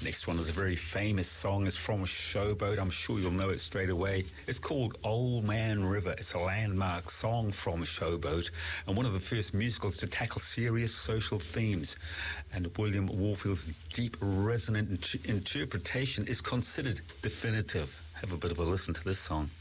Next one is a very famous song. It's from Showboat. I'm sure you'll know it straight away. It's called Old Man River. It's a landmark song from Showboat and one of the first musicals to tackle serious social themes. And William Warfield's deep, resonant interpretation is considered definitive. Have a bit of a listen to this song.